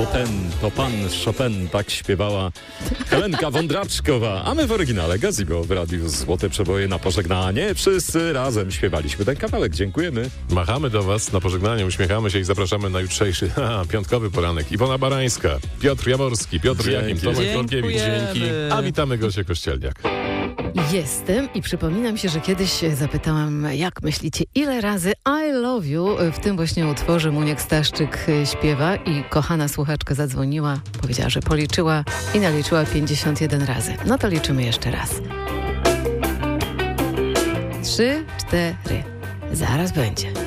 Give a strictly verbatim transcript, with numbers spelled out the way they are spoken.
to ten, to pan Chopin, tak śpiewała Helenka Wądraczkowa. A my w oryginale Gazebo w Radiu Złote Przeboje na pożegnanie. Wszyscy razem śpiewaliśmy ten kawałek. Dziękujemy. Machamy do was na pożegnanie, uśmiechamy się i zapraszamy na jutrzejszy ha, piątkowy poranek. Iwona Barańska, Piotr Jaworski, Piotr Dzięki. Jakim, Tomek Florkiewicz. Dzięki. A witamy Gosię Kościelniak. Jestem i przypominam się, że kiedyś zapytałam, jak myślicie, ile razy I love you w tym właśnie utworze Muniek Staszczyk śpiewa i kochana słuchaczka zadzwoniła, powiedziała, że policzyła i naliczyła pięćdziesiąt jeden razy. No to liczymy jeszcze raz. Trzy, cztery. Zaraz będzie.